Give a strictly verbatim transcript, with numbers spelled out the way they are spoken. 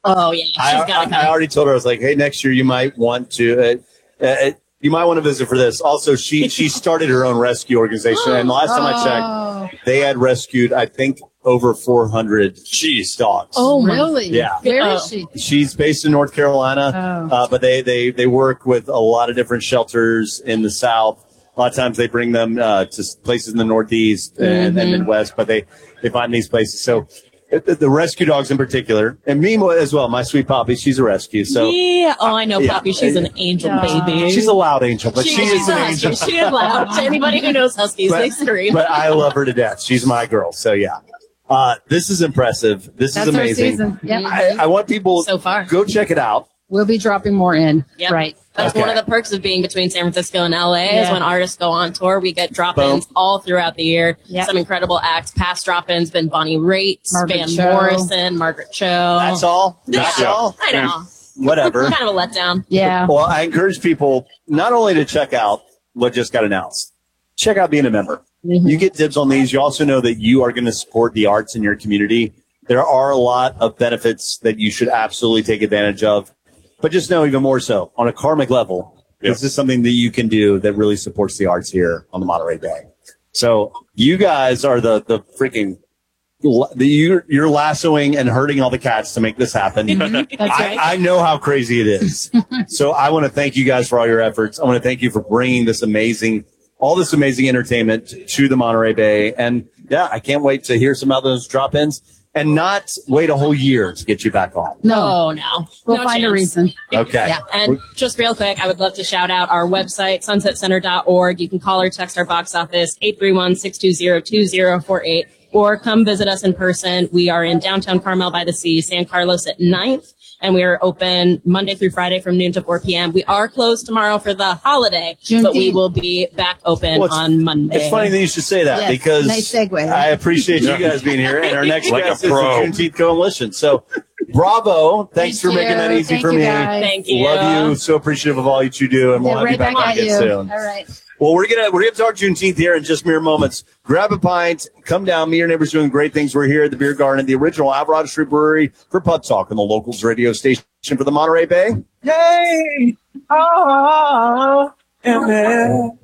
Oh, yeah. She's I, got to I, I already told her, I was like, hey, next year you might want to, uh, uh, you might want to visit for this. Also, she she started her own rescue organization. And the last time I checked, they had rescued, I think, over four hundred Jeez. dogs. Oh, really? Yeah. Where Oh. is she? She's based in North Carolina, Oh. uh, but they, they, they work with a lot of different shelters in the South. A lot of times they bring them uh, to places in the Northeast and, Mhm. and Midwest, but they, they find these places. So the, the rescue dogs in particular, and me as well, my sweet Poppy, she's a rescue. So yeah. Oh, I know, Yeah. Poppy. She's an angel Yeah. baby. she's a loud angel, but She- she she's is a an husky. angel. She is loud. To anybody who knows huskies, they scream. But I love her to death. She's my girl. So yeah, uh, this is impressive. This That's is our amazing. season. Yep. I, I want people So far. go check it out. We'll be dropping more in. Yep. Right. That's Okay. one of the perks of being between San Francisco and L A is Yeah. when artists go on tour, we get drop-ins Boom. all throughout the year. Yep. Some incredible acts. Past drop-ins been Bonnie Raitt, Margaret Van Cho. Morrison, Margaret Cho. That's all. That's Yeah. all. I know. Whatever. Kind of a letdown. Yeah. Well, I encourage people not only to check out what just got announced, check out being a member. Mm-hmm. You get dibs on these. You also know that you are going to support the arts in your community. There are a lot of benefits that you should absolutely take advantage of. But just know even more so, on a karmic level, Yep. this is something that you can do that really supports the arts here on the Monterey Bay. So you guys are the, the freaking, the, you're, you're lassoing and hurting all the cats to make this happen. That's I, right. I know how crazy it is. So I want to thank you guys for all your efforts. I want to thank you for bringing this amazing, all this amazing entertainment to the Monterey Bay. And yeah, I can't wait to hear some of those drop-ins and not wait a whole year to get you back on. No. Oh, no. We'll No find a chance. reason. Okay. Yeah. And just real quick, I would love to shout out our website, sunset center dot org. You can call or text our box office, eight three one, six two zero, two zero four eight, or come visit us in person. We are in downtown Carmel by the Sea, San Carlos at ninth, and we are open Monday through Friday from noon to four p.m. We are closed tomorrow for the holiday, but we Juneteenth. will be back open Well, it's- on Monday. It's funny that you should say that Yes, because nice segue. I appreciate you guys being here. And our next Like a guest is the pro. Juneteenth Coalition. So bravo. Thanks Thank for making you. that easy Thank for you, me. guys. Thank you. Love you. So appreciative of all that you do. And we'll Yeah, have right you back back on at again you. soon. All right. Well, we're gonna we're gonna talk Juneteenth here in just mere moments. Grab a pint, come down. Me and your neighbors doing great things. We're here at the Beer Garden, the original Alvarado Street Brewery for Pub Talk on the locals radio station for the Monterey Bay. Yay! Oh, and then